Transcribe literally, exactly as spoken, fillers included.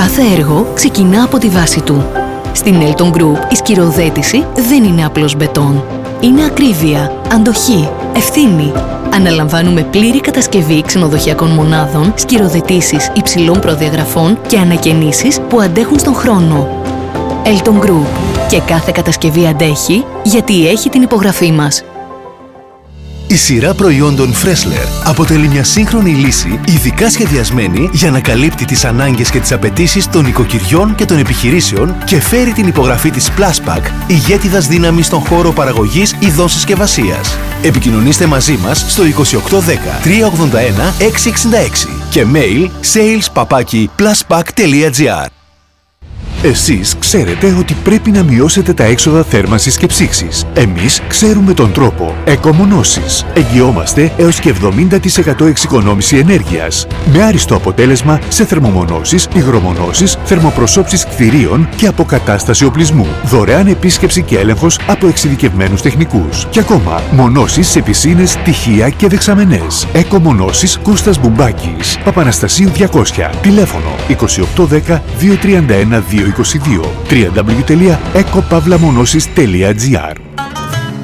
Κάθε έργο ξεκινά από τη βάση του. Στην Elton Group η σκυροθέτηση δεν είναι απλώς μπετόν. Είναι ακρίβεια, αντοχή, ευθύνη. Αναλαμβάνουμε πλήρη κατασκευή ξενοδοχειακών μονάδων, σκυροθετήσεις υψηλών προδιαγραφών και ανακαινήσεις που αντέχουν στον χρόνο. Elton Group. Και κάθε κατασκευή αντέχει γιατί έχει την υπογραφή μας. Η σειρά προϊόντων Freshler αποτελεί μια σύγχρονη λύση ειδικά σχεδιασμένη για να καλύπτει τις ανάγκες και τις απαιτήσεις των οικοκυριών και των επιχειρήσεων και φέρει την υπογραφή της Pluspack, ηγέτιδας δύναμης στον χώρο παραγωγής ειδών συσκευασίας. Επικοινωνήστε μαζί μας στο είκοσι οκτώ δέκα τριακόσια ογδόντα ένα εξακόσια εξήντα έξι και mail sales παπάκι pluspack τελεία gr. Εσείς ξέρετε ότι πρέπει να μειώσετε τα έξοδα θέρμανσης και ψήξης. Εμείς ξέρουμε τον τρόπο. Εκομονώσεις. Εγγυόμαστε έως και εβδομήντα τοις εκατό εξοικονόμηση ενέργειας. Με άριστο αποτέλεσμα σε θερμομονώσεις, υγρομονώσεις, θερμοπροσώψεις κτηρίων και αποκατάσταση οπλισμού. Δωρεάν επίσκεψη και έλεγχος από εξειδικευμένους τεχνικούς. Και ακόμα, μονώσεις σε πισίνες, τυχεία και δεξαμενές. Εκομονώσεις Κώστας Μπουμπάκης. Παπαναστασίου διακόσια. Τηλέφωνο είκοσι οκτώ δέκα διακόσια τριάντα ένα διακόσια είκοσι δύο. double-u double-u double-u τελεία eco pavlamonosis τελεία gr.